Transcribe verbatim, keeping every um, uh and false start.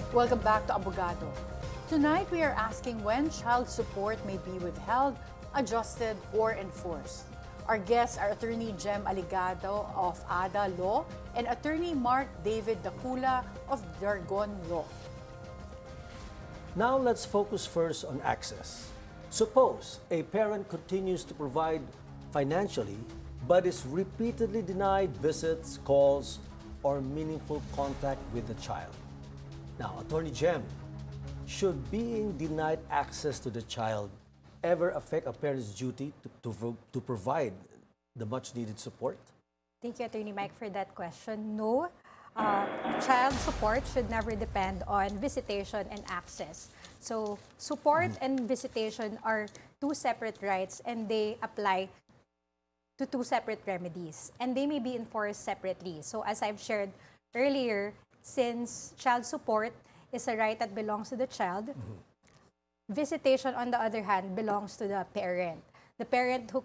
Welcome back to Abogado. Tonight we are asking when child support may be withheld, adjusted, or enforced. Our guests are Attorney Jem Aligado of A D A Law and Attorney Mark David Dacula of Dargon Law. Now let's focus first on access. Suppose a parent continues to provide financially but is repeatedly denied visits, calls, or meaningful contact with the child. Now, Attorney Jem, should being denied access to the child ever affect a parent's duty to, to, to provide the much-needed support? Thank you, Attorney Mike, for that question. No, uh, child support should never depend on visitation and access. So, support mm-hmm. and visitation are two separate rights and they apply to two separate remedies. And they may be enforced separately. So, as I've shared earlier, since child support is a right that belongs to the child, mm-hmm. visitation, on the other hand, belongs to the parent. The parent who